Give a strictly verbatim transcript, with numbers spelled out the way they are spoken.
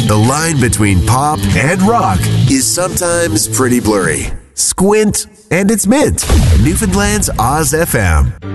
The line between pop and rock is sometimes pretty blurry. Squint, and it's Mint. Newfoundland's Oz F M.